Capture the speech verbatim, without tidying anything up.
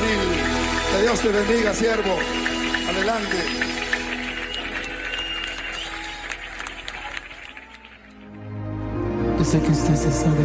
juvenil. Que Dios te bendiga, siervo. Adelante. Yo sé que usted se sabe